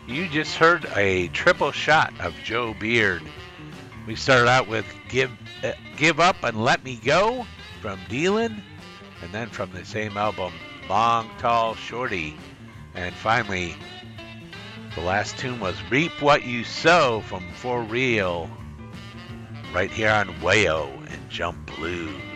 You just heard a triple shot of Joe Beard. We started out with Give Up and Let Me Go from Dealin', and then from the same album, Long Tall Shorty. And finally, the last tune was Reap What You Sow from For Real, right here on Wayo and Jump Blues.